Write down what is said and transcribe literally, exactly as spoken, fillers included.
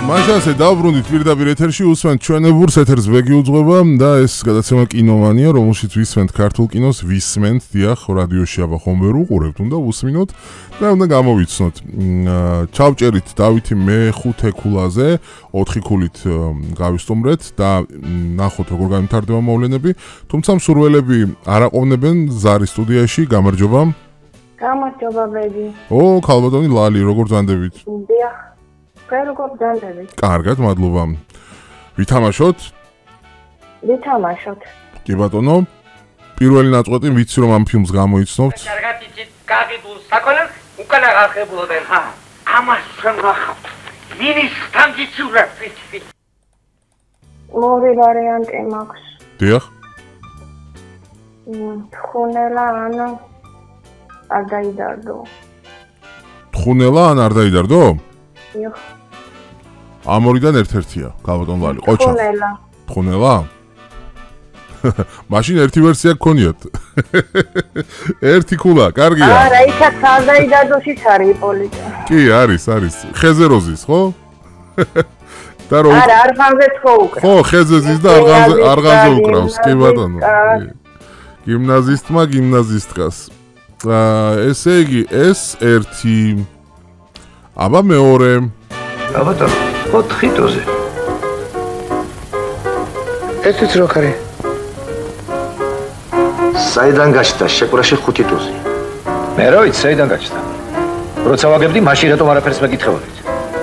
მაშასე დავბრუნდით პირდაპირ ეთერში უსვენთ ჩვენებურს ეთერს ვეგი უძღვება და ეს გადაცემა კინომანია, რომელშიც ვისმენთ ქართულ კინოს, ვისმენთ დიახ რადიოში აბა ხომ ვერ უყურებთ, უნდა უსმინოთ და უნდა გამოვიცნოთ. ჩავჭერით დავითი მეხუთე ქულაზე, ოთხი ქულით გავისტუმრეთ და ნახოთ როგორ გამართდება მოვლენები, თუმცა მსურველები არ აყოვნებენ ზარის სტუდიაში, გამარჯობა. გამარჯობა ბედი. ო, ქალბატონი ლალი, როგორ ძანდებით? დიახ. როგორ ძანდებით? კარგად, მადლობა. ვითამაშოთ? ვითამაშოთ. კი ბატონო. პირველი ნაწყვეტი ვიცი რომ ამ ფილმს გამოიცნობთ. კარგად იცით, გაგიდულ საქონელს უკან აღარხებულობენ. ჰა, ამას შენახავთ. მინის თანგიჩურებით. ორი ვარიანტი მაქვს. დიახ. თხუნელა ან არ დაიდარდო. თხუნელა ან არ დაიდარდო? დიახ. ამ ორიდან ერთ-ერთია, ქალბატონ ლალი, ყოჩა. თხუნელა. თხუნელა? მაშინ ერთი ვერსია გქონიათ. ერთი ქულა, კარგია. არა, იქაც არ დაიდარდოშიც არის პოლიტა. კი, არის, არის. ხეზეროზის, ხო? და რო არა, არღანზე თქო უკრავს. ხო, ხეზეზის და არღანზე არღანზე უკრავს, კი ბატონო. გიმნაზისტმა გიმნაზისტკას. აა, ესე იგი, ეს ერთი. აბა მეორე. ალბათ ოთხი დოზე. ესეც რო ხარი. საიდან გაჩნდა შეკვრაში ხუთი დოზე. მე რა ვიცი, საიდან გაჩნდა. როცა ვაგებდი, მაშინ რატომ არაფერს მეკითხებოდით?